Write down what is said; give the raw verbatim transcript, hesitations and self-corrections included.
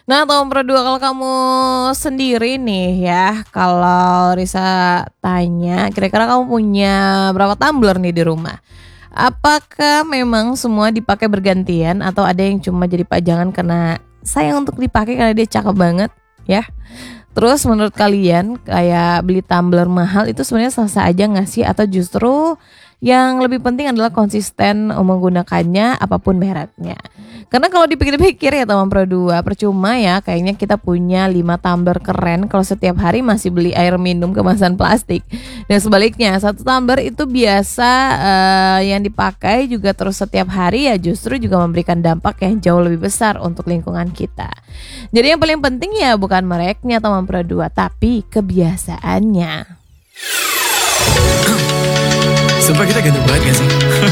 Nah, tahun berdua kalau kamu sendiri nih ya, kalau Risa tanya, kira-kira kamu punya berapa tumbler nih di rumah? Apakah memang semua dipakai bergantian atau ada yang cuma jadi pajangan karena sayang untuk dipakai karena dia cakep banget ya? Terus menurut kalian kayak beli tumbler mahal itu sebenarnya sah-sah aja nggak sih? Atau justru yang lebih penting adalah konsisten menggunakannya apapun mereknya. Karena kalau dipikir-pikir ya teman Pro dua, percuma ya kayaknya kita punya lima tumbler keren kalau setiap hari masih beli air minum kemasan plastik. Dan sebaliknya satu tumbler itu biasa eh, yang dipakai juga terus setiap hari ya justru juga memberikan dampak yang jauh lebih besar untuk lingkungan kita. Jadi yang paling penting ya bukan mereknya teman Pro dua, tapi kebiasaannya. Sumpah kita ganteng banget gak sih?